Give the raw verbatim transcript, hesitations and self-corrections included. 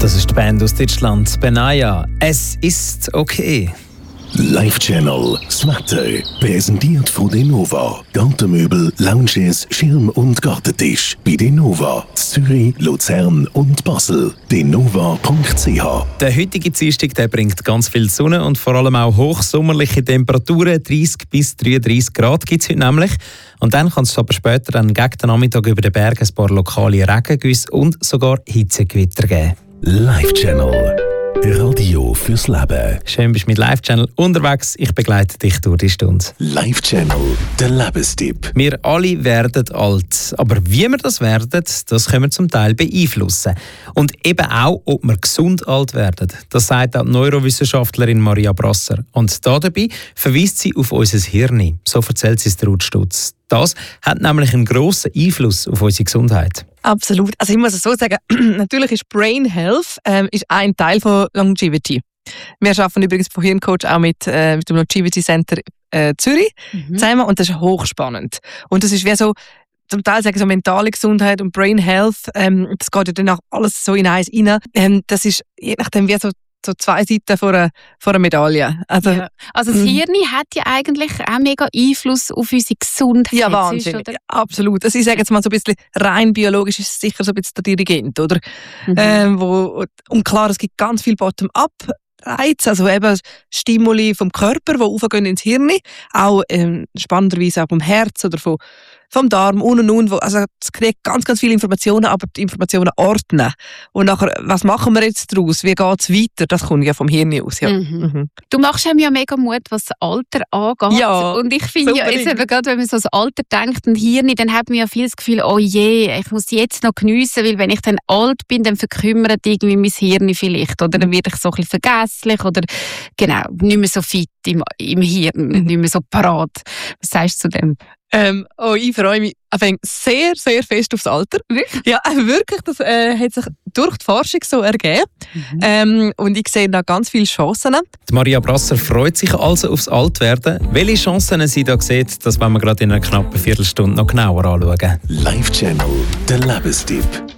Das ist die Band aus Deutschland, Benaya. Es ist okay. Live Channel, das Wetter, präsentiert von Denova. Gartenmöbel, Lounges, Schirm- und Gartentisch. Bei Denova, Zürich, Luzern und Basel. denova punkt c h. Der heutige Dienstag der bringt ganz viel Sonne und vor allem auch hochsommerliche Temperaturen. dreißig bis dreiunddreißig Grad gibt es heute nämlich. Und dann kann es aber später dann gegen den Nachmittag über den Bergen ein paar lokale Regengüsse und sogar Hitzegewitter geben. Live Channel. Radio fürs Leben. Schön, bist du mit Live Channel unterwegs. Ich begleite dich durch die Stunde. Live Channel, der Lebenstipp. Wir alle werden alt. Aber wie wir das werden, das können wir zum Teil beeinflussen. Und eben auch, ob wir gesund alt werden. Das sagt auch die Neurowissenschaftlerin Maria Brasser. Und dabei verweist sie auf unser Hirn. So erzählt sie es der Ruth Stutz. Das hat nämlich einen grossen Einfluss auf unsere Gesundheit. Absolut. Also ich muss es so sagen, natürlich ist Brain Health ähm, ist ein Teil von Longevity. Wir arbeiten übrigens von Hirncoach auch mit, äh, mit dem Longevity Center äh, Zürich mhm. zusammen und das ist hochspannend. Und das ist wie so, zum Teil sagen so mentale Gesundheit und Brain Health, ähm, das geht ja dann auch alles so in eins rein. Ähm, das ist je nachdem wie so so zwei Seiten von einer, von einer Medaille. Also, ja. also das Hirn hat ja eigentlich auch mega Einfluss auf unsere Gesundheit. Ja, wahnsinnig. Ja, absolut. Also ich sage jetzt mal so ein bisschen, rein biologisch ist es sicher so ein bisschen der Dirigent, oder? Mhm. Ähm, wo, und klar, es gibt ganz viel Bottom-up-Reize, also eben Stimuli vom Körper, die raufgehen ins Hirn, auch ähm, spannenderweise auch vom Herz oder vom vom Darm und und und. Also es kriegt ganz, ganz viele Informationen, aber die Informationen ordnen. Und nachher, was machen wir jetzt daraus? Wie geht es weiter? Das kommt ja vom Hirn aus. Ja. Mhm. Mhm. Du machst einem ja mega Mut, was das Alter angeht. Ja, und ich finde ja, jetzt eben gerade, wenn man so ans Alter denkt und Hirn, dann hat man ja viel das Gefühl, oh je, ich muss jetzt noch geniessen, weil wenn ich dann alt bin, dann verkümmert irgendwie mein Hirn vielleicht. Oder dann werde ich so ein bisschen vergesslich oder genau, nicht mehr so fit im, im Hirn, nicht mehr so parat. Was sagst du zu dem? Ähm, oh, ich freue mich sehr, sehr fest aufs Alter. Wirklich? Ja, wirklich. Das äh, hat sich durch die Forschung so ergeben. Mhm. Ähm, und ich sehe da ganz viele Chancen. Die Maria Brasser freut sich also aufs Altwerden. Welche Chancen sie da sieht, das wollen wir gerade in einer knappen Viertelstunde noch genauer anschauen. Live Channel, der Lebenstipp.